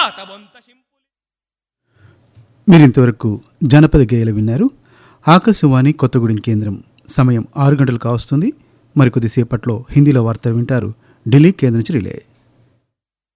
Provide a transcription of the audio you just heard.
మీరింతవరకు జానపద గేయాలు విన్నారు. ఆకాశవాణి కొత్తగూడెం కేంద్రం. సమయం 6 గంటలు కావస్తుంది. మరికొద్దిసేపట్లో హిందీలో వార్తలు వింటారు. ఢిల్లీ కేంద్రం నుంచి రిలే.